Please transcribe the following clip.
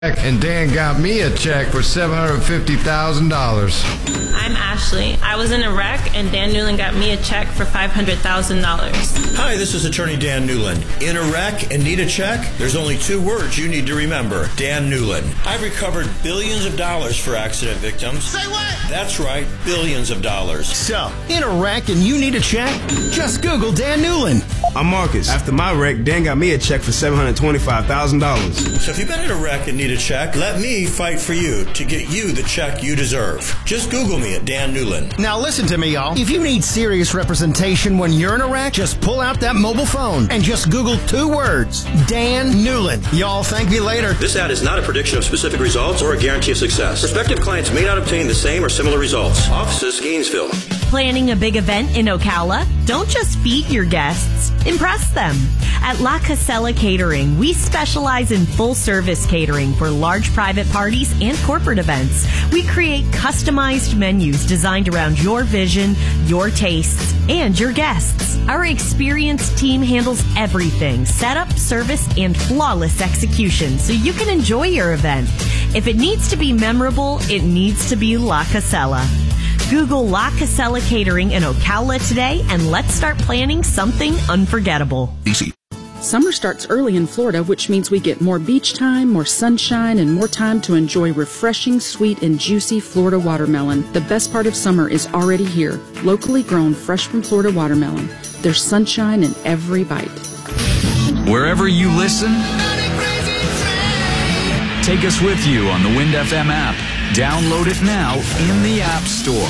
And Dan got me a check for $750,000. I'm Ashley. I was in a wreck, and Dan Newland got me a check for $500,000. Hi, this is attorney Dan Newland. In a wreck and need a check? There's only 2 words you need to remember. Dan Newland. I've recovered billions of dollars for accident victims. Say what? That's right, billions of dollars. So, in a wreck and you need a check? Just Google Dan Newland. I'm Marcus. After my wreck, Dan got me a check for $725,000. So if you've been in a wreck and need a check, let me fight for you to get you the check you deserve. Just Google me at Dan Newland. Now listen to me, y'all. If you need serious representation when you're in a wreck, just pull out that mobile phone and just Google 2 words, Dan Newland. Y'all thank me later. This ad is not a prediction of specific results or a guarantee of success. Prospective clients may not obtain the same or similar results. Offices, Gainesville. Planning a big event in Ocala? Don't just feed your guests, impress them. At La Casella Catering, we specialize in full-service catering for large private parties and corporate events. We create customized menus designed around your vision, your tastes, and your guests. Our experienced team handles everything, setup, service, and flawless execution, so you can enjoy your event. If it needs to be memorable, it needs to be La Casella. Google La Casella Catering in Ocala today, and let's start planning something unforgettable. Easy. Summer starts early in Florida, which means we get more beach time, more sunshine, and more time to enjoy refreshing, sweet, and juicy Florida watermelon. The best part of summer is already here. Locally grown, fresh from Florida watermelon. There's sunshine in every bite. Wherever you listen, take us with you on the Wind FM app. Download it now in the App Store.